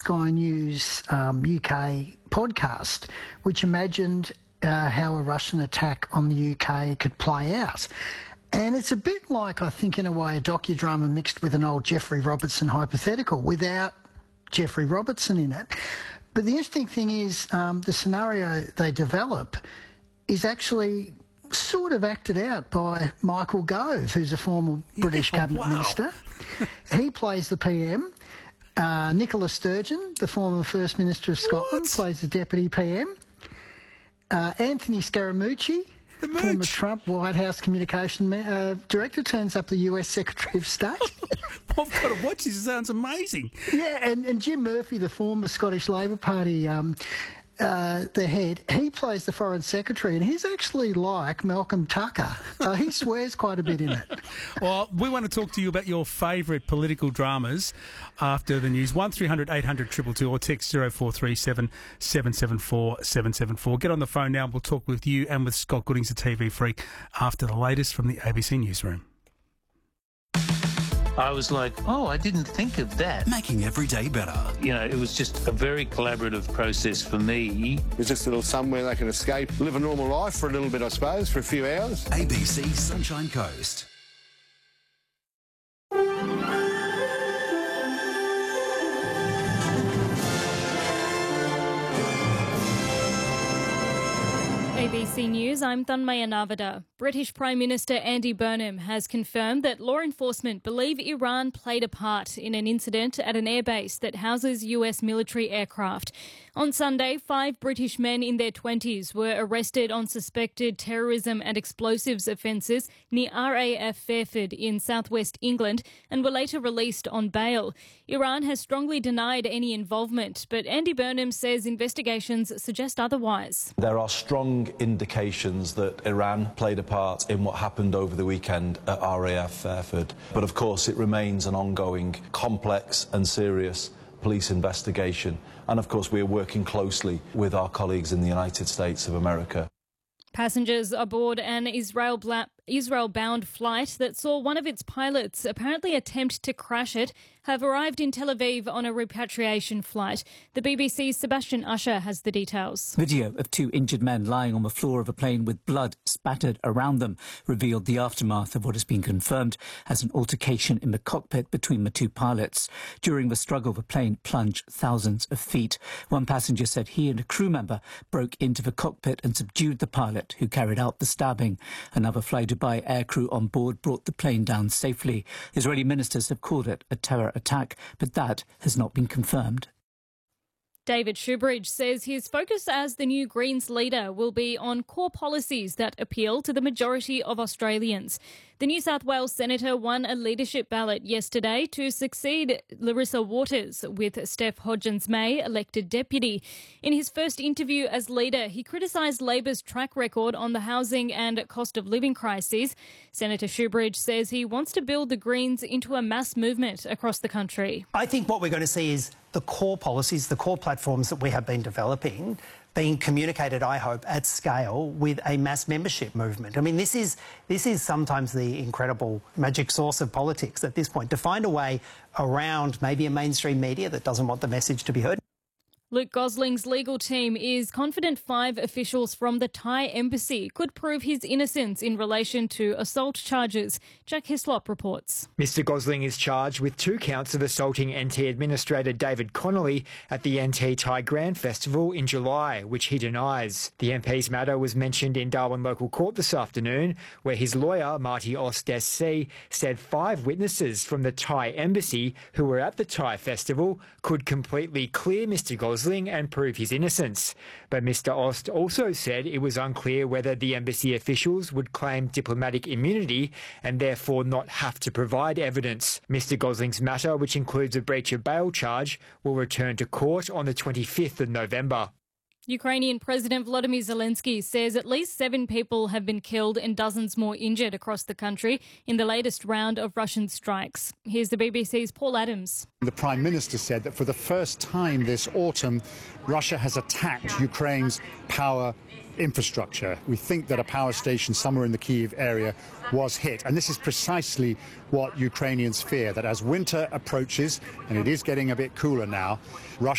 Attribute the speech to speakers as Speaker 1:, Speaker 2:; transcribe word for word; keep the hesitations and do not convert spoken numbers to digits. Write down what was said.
Speaker 1: Sky News um, U K podcast, which imagined uh, how a Russian attack on the U K could play out. And it's a bit like, I think, in a way, a docudrama mixed with an old Geoffrey Robertson hypothetical without Geoffrey Robertson in it. But the interesting thing is um, the scenario they develop is actually sort of acted out by Michael Gove, who's a former British
Speaker 2: yeah,
Speaker 1: Cabinet
Speaker 2: wow.
Speaker 1: Minister. He plays the P M. Uh, Nicola Sturgeon, the former First Minister of Scotland,
Speaker 2: What?
Speaker 1: plays the Deputy P M. Uh, Anthony Scaramucci,
Speaker 2: The
Speaker 1: former
Speaker 2: Mooch.
Speaker 1: Trump White House Communication uh, Director, turns up the U S Secretary of State.
Speaker 2: I've got to watch this. It sounds amazing.
Speaker 1: Yeah, and, and Jim Murphy, the former Scottish Labor Party um, uh, the head, he plays the Foreign Secretary, and he's actually like Malcolm Tucker. Uh, he swears quite a bit in it.
Speaker 2: Well, we want to talk to you about your favourite political dramas after the news. one three hundred eight hundred two two two or text zero four three seven seven seven four seven seven four. Get on the phone now and we'll talk with you and with Scott Goodings, the T V freak, after the latest from the A B C Newsroom.
Speaker 3: I was like, oh, I didn't think of that.
Speaker 4: Making every day better.
Speaker 3: You know, it was just a very collaborative process for me.
Speaker 5: It's just a little somewhere they can escape, live a normal life for a little bit, I suppose, for a few hours.
Speaker 4: A B C Sunshine Coast.
Speaker 6: A B C News, I'm Thanmaya Navada. British Prime Minister Andy Burnham has confirmed that law enforcement believe Iran played a part in an incident at an airbase that houses U S military aircraft. On Sunday, five British men in their twenties were arrested on suspected terrorism and explosives offences near R A F Fairford in southwest England and were later released on bail. Iran has strongly denied any involvement, but Andy Burnham says investigations suggest otherwise.
Speaker 7: There are strong indications that Iran played a part in what happened over the weekend at R A F Fairford. But of course it remains an ongoing, complex and serious police investigation. And of course we are working closely with our colleagues in the United States of America.
Speaker 6: Passengers aboard an Israel bla- Israel-bound flight that saw one of its pilots apparently attempt to crash it have arrived in Tel Aviv on a repatriation flight. The B B C's Sebastian Usher has the details.
Speaker 8: Video of two injured men lying on the floor of a plane with blood spattered around them revealed the aftermath of what has been confirmed as an altercation in the cockpit between the two pilots. During the struggle, the plane plunged thousands of feet. One passenger said he and a crew member broke into the cockpit and subdued the pilot who carried out the stabbing. Another Fly Dubai aircrew on board brought the plane down safely. Israeli ministers have called it a terror attack, but that has not been confirmed.
Speaker 6: David Shoebridge says his focus as the new Greens leader will be on core policies that appeal to the majority of Australians. The New South Wales senator won a leadership ballot yesterday to succeed Larissa Waters, with Steph Hodgins-May elected deputy. In his first interview as leader, he criticised Labor's track record on the housing and cost of living crises. Senator Shoebridge says he wants to build the Greens into a mass movement across the country.
Speaker 9: I think what we're going to see is the core policies, the core platforms that we have been developing being communicated, I hope, at scale with a mass membership movement. I mean, this is, this is sometimes the incredible magic sauce of politics at this point, to find a way around maybe a mainstream media that doesn't want the message to be heard.
Speaker 6: Luke Gosling's legal team is confident five officials from the Thai embassy could prove his innocence in relation to assault charges. Jack Hislop reports.
Speaker 10: Mister Gosling is charged with two counts of assaulting N T Administrator David Connolly at the N T Thai Grand Festival in July, which he denies. The M P's matter was mentioned in Darwin Local Court this afternoon, where his lawyer, Marty Ost S C, said five witnesses from the Thai embassy who were at the Thai festival could completely clear Mister Gosling and prove his innocence. But Mister Ost also said it was unclear whether the embassy officials would claim diplomatic immunity and therefore not have to provide evidence. Mister Gosling's matter, which includes a breach of bail charge, will return to court on the twenty-fifth of November.
Speaker 6: Ukrainian President Volodymyr Zelensky says at least seven people have been killed and dozens more injured across the country in the latest round of Russian strikes. Here's the B B C's Paul Adams.
Speaker 11: The Prime Minister said that for the first time this autumn, Russia has attacked Ukraine's power infrastructure. We think that a power station somewhere in the Kyiv area was hit. And this is precisely what Ukrainians fear, that as winter approaches, and it is getting a bit cooler now, Russia